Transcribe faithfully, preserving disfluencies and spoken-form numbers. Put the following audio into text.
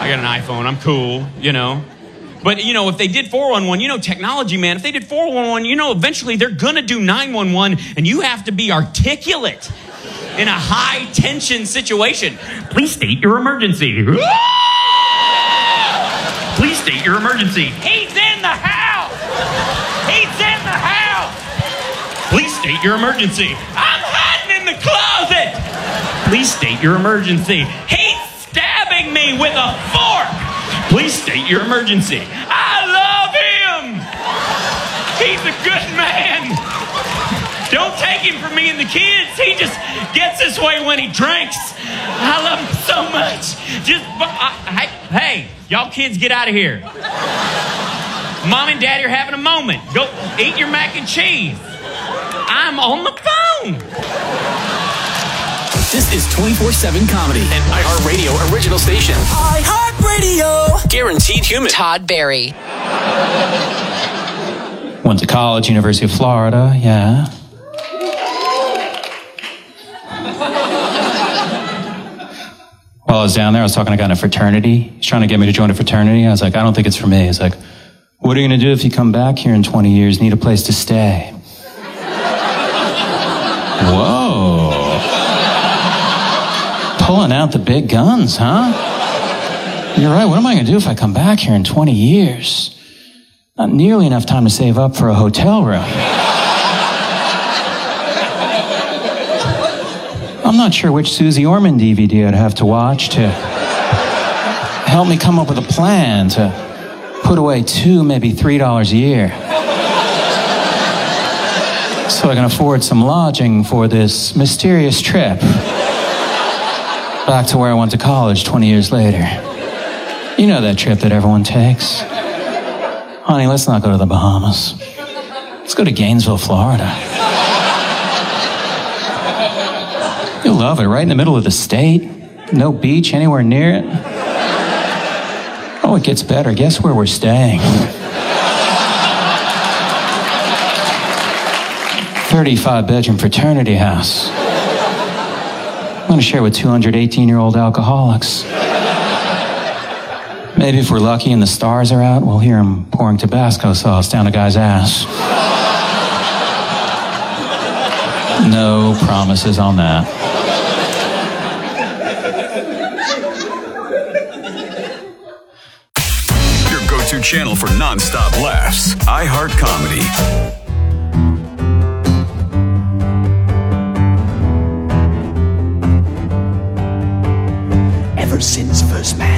got an iPhone. I'm cool, you know. But, you know, if they did four one one, you know, technology, man, if they did four one one, you know, eventually they're going to do nine one one, and you have to be articulate in a high-tension situation. Please state your emergency. Please state your emergency. He's in the house. He's in the house. Please state your emergency. I'm hiding in the closet. Please state your emergency. He's stabbing me with a fork. Please state your emergency. I love him. He's a good man. Don't take him from me and the kids. He just gets this way when he drinks. I love him so much. Just, uh, hey, hey, y'all kids get out of here. Mom and Daddy are having a moment. Go eat your mac and cheese. I'm on the phone. This is twenty-four seven Comedy, an iHeartRadio original station. iHeartRadio. Guaranteed human. Todd Barry. Went to college, University of Florida, yeah. While I was down there, I was talking to a guy in a fraternity. He's trying to get me to join a fraternity. I was like, I don't think it's for me. He's like, what are you going to do if you come back here in twenty years, need a place to stay? Whoa. Pulling out the big guns, huh? You're right, what am I going to do if I come back here in twenty years? Not nearly enough time to save up for a hotel room. I'm not sure which Susie Orman D V D I'd have to watch to help me come up with a plan to put away two, maybe three dollars a year. So I can afford some lodging for this mysterious trip back to where I went to college twenty years later. You know that trip that everyone takes. Honey, let's not go to the Bahamas. Let's go to Gainesville, Florida. You'll love it, right in the middle of the state. No beach anywhere near it. Oh, it gets better. Guess where we're staying? thirty-five bedroom fraternity house. I'm going to share with two hundred eighteen-year-old alcoholics. Maybe if we're lucky and the stars are out, we'll hear them pouring Tabasco sauce down a guy's ass. No promises on that. Your go-to channel for non-stop laughs. iHeart Comedy. Ever since First Man